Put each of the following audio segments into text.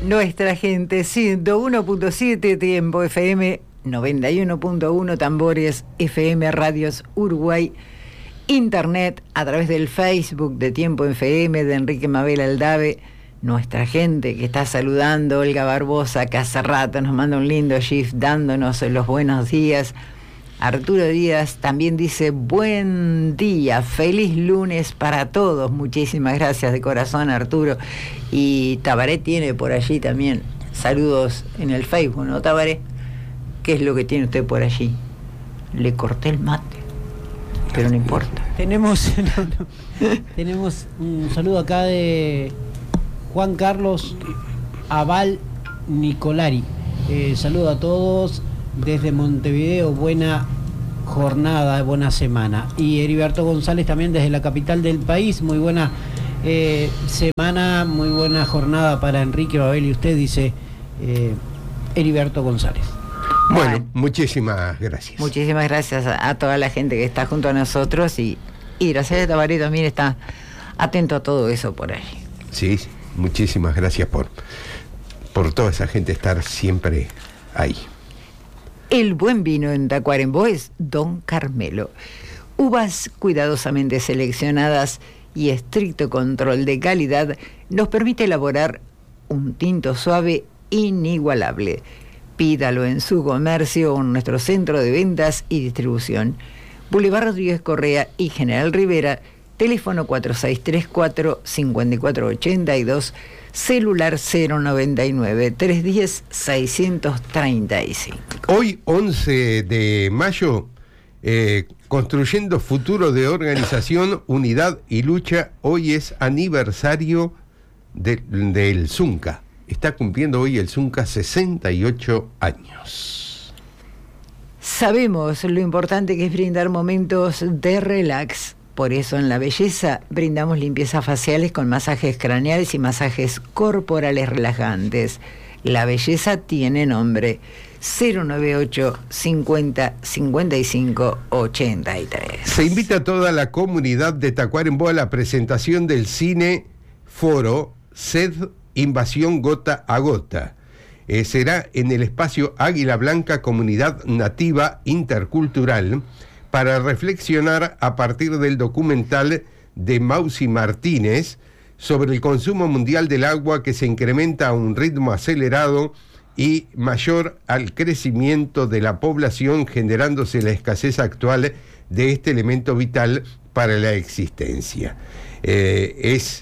Nuestra gente, 101.7 Tiempo FM, 91.1 Tambores FM, Radios Uruguay, Internet, a través del Facebook de Tiempo FM, de Enrique Mabel Aldave. Nuestra gente que está saludando, Olga Barbosa, que hace rato nos manda un lindo GIF dándonos los buenos días. Arturo Díaz también dice: buen día, feliz lunes para todos. Muchísimas gracias de corazón, Arturo. Y Tabaré tiene por allí también saludos en el Facebook, ¿no, Tabaré? ¿Qué es lo que tiene usted por allí? Le corté el mate, pero no importa. Tenemos un saludo acá de Juan Carlos Aval Nicolari. Saludo a todos desde Montevideo, buena jornada, buena semana. Y Heriberto González también desde la capital del país, muy buena semana, muy buena jornada para Enrique Babel y usted, dice Heriberto González. Bueno, muchísimas gracias. Muchísimas gracias a toda la gente que está junto a nosotros y gracias a Tabaré también está atento a todo eso por ahí. Sí, muchísimas gracias por toda esa gente estar siempre ahí. El buen vino en Tacuarembó es Don Carmelo. Uvas cuidadosamente seleccionadas y estricto control de calidad nos permite elaborar un tinto suave inigualable. Pídalo en su comercio o en nuestro centro de ventas y distribución. Boulevard Rodríguez Correa y General Rivera, teléfono 4634-5482, celular 099-310-635. Hoy, 11 de mayo, construyendo futuro de organización, unidad y lucha. Hoy es aniversario del Zunca. Está cumpliendo hoy el Zunca 68 años. Sabemos lo importante que es brindar momentos de relax. Por eso en La Belleza brindamos limpiezas faciales con masajes craneales y masajes corporales relajantes. La Belleza tiene nombre: 098 50 55 83. Se invita a toda la comunidad de Tacuarembó a la presentación del cine Foro Sed Invasión Gota a Gota. Será en el espacio Águila Blanca, Comunidad Nativa Intercultural, para reflexionar a partir del documental de Mausi Martínez sobre el consumo mundial del agua, que se incrementa a un ritmo acelerado y mayor al crecimiento de la población, generándose la escasez actual de este elemento vital para la existencia. Es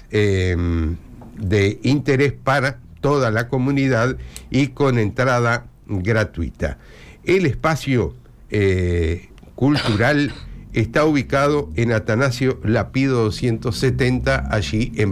de interés para toda la comunidad y con entrada gratuita. El espacio cultural está ubicado en Atanasio Lapido 270, allí en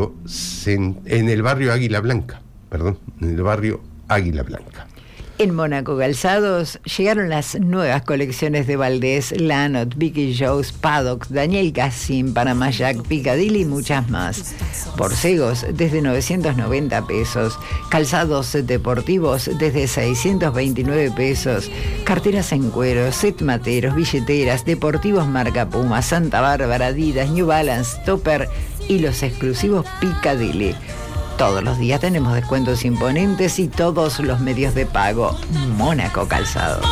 el barrio Águila Blanca, en el barrio Águila Blanca. En Mónaco Calzados llegaron las nuevas colecciones de Valdés, Lanot, Vicky Jones, Paddock, Daniel Cassim, Panama Jack, Piccadilly y muchas más. Borcegos desde 990 pesos, calzados deportivos desde 629 pesos, carteras en cuero, set materos, billeteras, deportivos marca Puma, Santa Bárbara, Adidas, New Balance, Topper y los exclusivos Piccadilly. Todos los días tenemos descuentos imponentes y todos los medios de pago. Mónaco Calzados.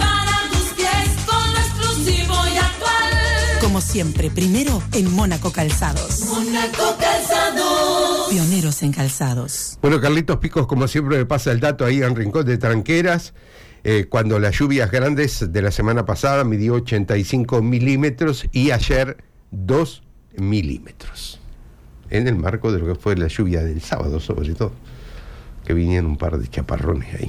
Como siempre, primero en Mónaco Calzados. Mónaco Calzados. Pioneros en calzados. Bueno, Carlitos Picos, como siempre, me pasa el dato ahí en Rincón de Tranqueras. Cuando las lluvias grandes de la semana pasada midió 85 milímetros y ayer 2 milímetros. En el marco de lo que fue la lluvia del sábado, sobre todo, que vinieron un par de chaparrones ahí.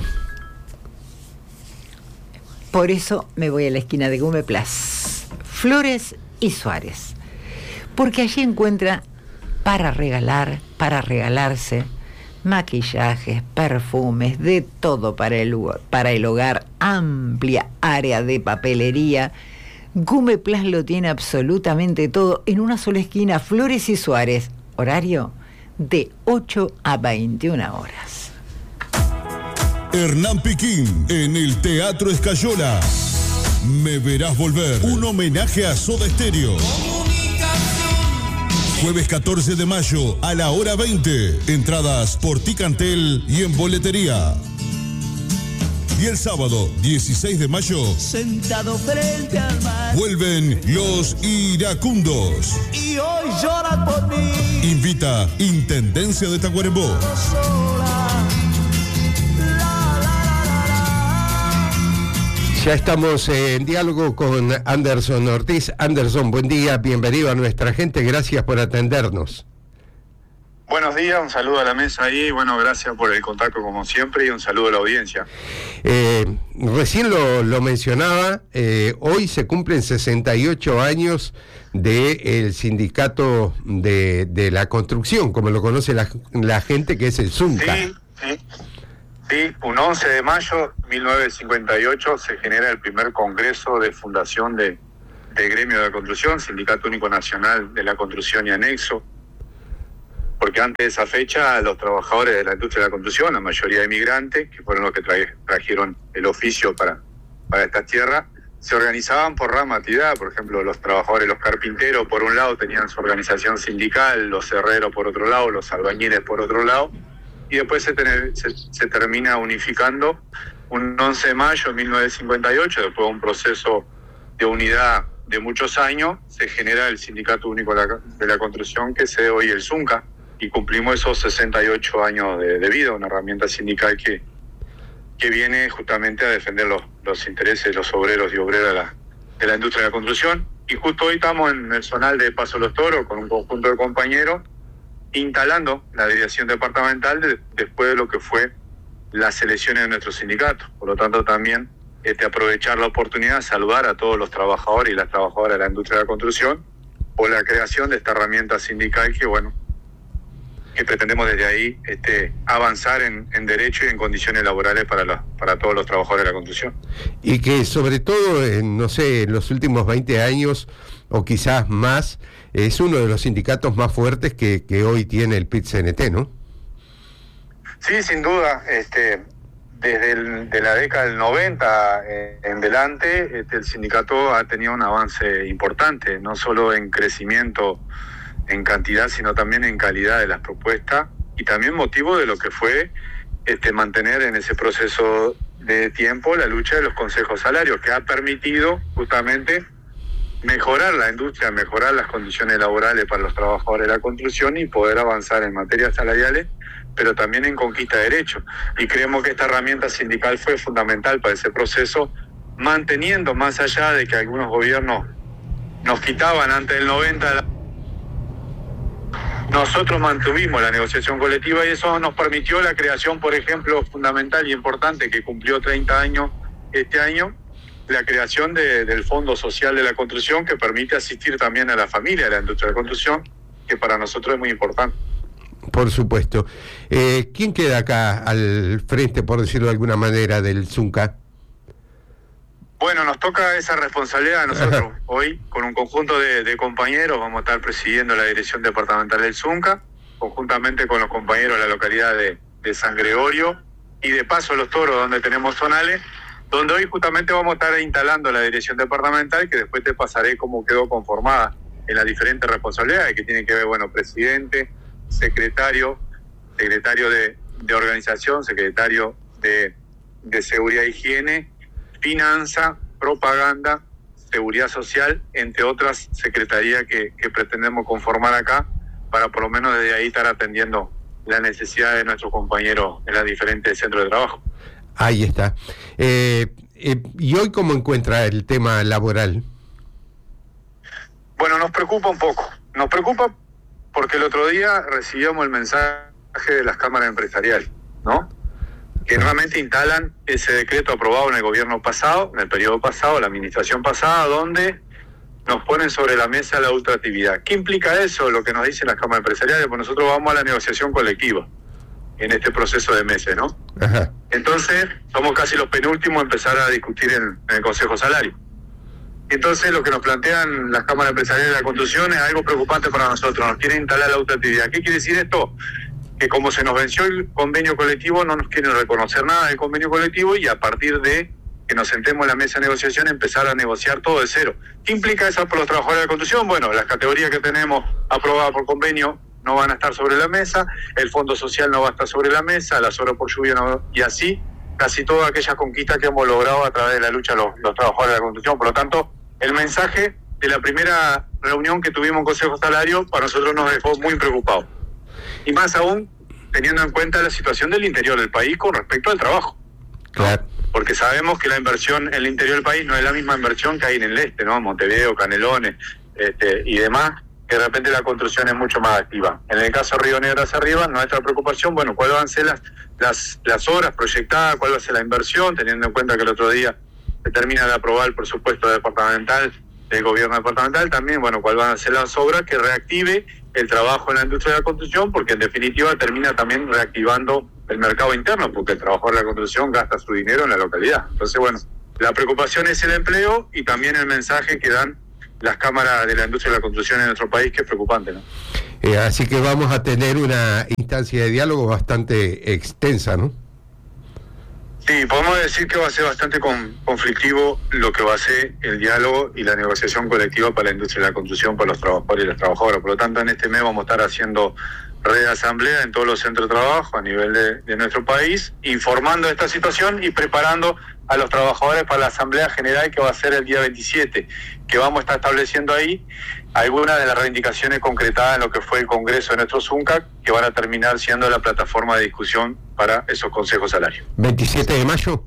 Por eso me voy a la esquina de Gume Plus, Flores y Suárez, porque allí encuentra para regalar, para regalarse, maquillajes, perfumes, de todo para el hogar, amplia área de papelería. Gume Plus lo tiene absolutamente todo en una sola esquina, Flores y Suárez. Horario de 8 a 21 horas. Hernán Piquín en el Teatro Escayola. Me verás volver. Un homenaje a Soda Stereo. jueves 14 de mayo a la hora 20. Entradas por Ticantel y en boletería. Y el sábado 16 de mayo, sentado frente al mar, vuelven los iracundos. Y hoy lloran por mí. Invita Intendencia de Tacuarembó. Ya estamos en diálogo con Anderson Ortiz. Anderson, buen día, bienvenido a nuestra gente, gracias por atendernos. Buenos días, un saludo a la mesa ahí, bueno, gracias por el contacto como siempre y un saludo a la audiencia. Recién lo mencionaba, hoy se cumplen 68 años del sindicato de la construcción, como lo conoce la gente, que es el ZUNCA. Sí, un 11 de mayo de 1958 se genera el primer congreso de fundación de gremio de la construcción, Sindicato Único Nacional de la Construcción y Anexo, porque antes de esa fecha los trabajadores de la industria de la construcción, la mayoría de migrantes, que fueron los que trajeron el oficio para esta tierra, se organizaban por rama de actividad. Por ejemplo, los trabajadores, los carpinteros por un lado tenían su organización sindical, los herreros por otro lado, los albañiles por otro lado, y después se termina unificando un 11 de mayo de 1958, después de un proceso de unidad de muchos años, se genera el Sindicato Único de la Construcción, que es hoy el ZUNCA, y cumplimos esos 68 años de vida, una herramienta sindical que viene justamente a defender los intereses de los obreros y obreras de la industria de la construcción. Y justo hoy estamos en el zonal de Paso Los Toros con un conjunto de compañeros instalando la dirección departamental después de lo que fue las elecciones de nuestro sindicato. Por lo tanto, también aprovechar la oportunidad de saludar a todos los trabajadores y las trabajadoras de la industria de la construcción por la creación de esta herramienta sindical que pretendemos desde ahí avanzar en derecho y en condiciones laborales para todos los trabajadores de la construcción. Y que sobre todo, en los últimos 20 años o quizás más, es uno de los sindicatos más fuertes que hoy tiene el PIT-CNT, ¿no? Sí, sin duda. Desde la década del 90 en delante, el sindicato ha tenido un avance importante, no solo en crecimiento en cantidad, sino también en calidad de las propuestas, y también motivo de lo que fue mantener en ese proceso de tiempo la lucha de los consejos salarios, que ha permitido justamente mejorar la industria, mejorar las condiciones laborales para los trabajadores de la construcción y poder avanzar en materias salariales, pero también en conquista de derechos. Y creemos que esta herramienta sindical fue fundamental para ese proceso, manteniendo, más allá de que algunos gobiernos nos quitaban antes del 90, nosotros mantuvimos la negociación colectiva y eso nos permitió la creación, por ejemplo, fundamental y importante, que cumplió 30 años este año, la creación del Fondo Social de la Construcción, que permite asistir también a la familia de la industria de la construcción, que para nosotros es muy importante. Por supuesto. ¿Quién queda acá al frente, por decirlo de alguna manera, del ZUNCA? Bueno, nos toca esa responsabilidad a nosotros. Hoy, con un conjunto de compañeros, vamos a estar presidiendo la dirección departamental del ZUNCA, conjuntamente con los compañeros de la localidad de San Gregorio y de Paso Los Toros, donde tenemos zonales, donde hoy justamente vamos a estar instalando la dirección departamental, que después te pasaré cómo quedó conformada en las diferentes responsabilidades que tienen que ver, presidente, secretario de organización, secretario de seguridad e higiene, finanza, propaganda, seguridad social, entre otras secretarías que pretendemos conformar acá, para por lo menos desde ahí estar atendiendo la necesidad de nuestros compañeros en los diferentes centros de trabajo. Ahí está. ¿Y hoy cómo encuentra el tema laboral? Bueno, nos preocupa un poco. Nos preocupa porque el otro día recibíamos el mensaje de las cámaras empresariales, ¿no? Que realmente instalan ese decreto aprobado en el gobierno pasado, en el periodo pasado, la administración pasada, donde nos ponen sobre la mesa la ultraactividad. ¿Qué implica eso? Lo que nos dicen las cámaras empresariales, pues nosotros vamos a la negociación colectiva en este proceso de meses, ¿no? Ajá. Entonces, somos casi los penúltimos a empezar a discutir en el Consejo Salario. Entonces, lo que nos plantean las cámaras empresariales de la construcción es algo preocupante para nosotros, nos quieren instalar la ultraactividad. ¿Qué quiere decir esto? Que como se nos venció el convenio colectivo, no nos quieren reconocer nada del convenio colectivo y a partir de que nos sentemos en la mesa de negociación y empezar a negociar todo de cero. ¿Qué implica eso por los trabajadores de la construcción? Bueno, las categorías que tenemos aprobadas por convenio no van a estar sobre la mesa, el fondo social no va a estar sobre la mesa, las horas por lluvia no, y así casi todas aquellas conquistas que hemos logrado a través de la lucha los trabajadores de la construcción. Por lo tanto, el mensaje de la primera reunión que tuvimos en Consejo Salario para nosotros nos dejó muy preocupados. Y más aún teniendo en cuenta la situación del interior del país con respecto al trabajo. Claro. Porque sabemos que la inversión en el interior del país no es la misma inversión que hay en el este, ¿no? Montevideo, Canelones y demás, que de repente la construcción es mucho más activa. En el caso de Río Negro hacia arriba, nuestra preocupación, bueno, ¿cuáles van a ser las obras proyectadas? ¿Cuál va a ser la inversión? Teniendo en cuenta que el otro día se termina de aprobar el presupuesto departamental del gobierno departamental, también, bueno, cuáles van a ser las obras que reactive el trabajo en la industria de la construcción, porque en definitiva termina también reactivando el mercado interno, porque el trabajador de la construcción gasta su dinero en la localidad. Entonces, bueno, la preocupación es el empleo y también el mensaje que dan las cámaras de la industria de la construcción en nuestro país, que es preocupante, ¿no? Así que vamos a tener una instancia de diálogo bastante extensa, ¿no? Sí, podemos decir que va a ser bastante conflictivo lo que va a ser el diálogo y la negociación colectiva para la industria de la construcción, para los trabajadores y las trabajadoras. Por lo tanto, en este mes vamos a estar haciendo red de asamblea en todos los centros de trabajo a nivel de nuestro país, informando de esta situación y preparando a los trabajadores para la asamblea general que va a ser el día 27, que vamos a estar estableciendo ahí algunas de las reivindicaciones concretadas en lo que fue el Congreso de nuestro ZUNCAC, que van a terminar siendo la plataforma de discusión para esos consejos salarios. ¿27 de mayo?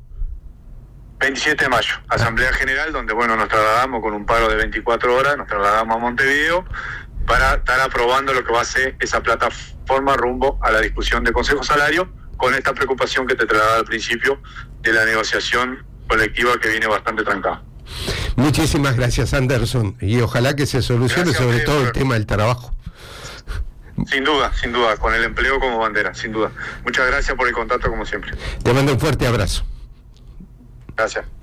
27 de mayo, Asamblea General, donde bueno, nos trasladamos con un paro de 24 horas, nos trasladamos a Montevideo para estar aprobando lo que va a ser esa plataforma rumbo a la discusión de Consejo Salario, con esta preocupación que te trasladaba al principio de la negociación colectiva que viene bastante trancada. Muchísimas gracias, Anderson, y ojalá que se solucione sobre todo el tema del trabajo. Sin duda, con el empleo como bandera, sin duda. Muchas gracias por el contacto como siempre. Te mando un fuerte abrazo. Gracias.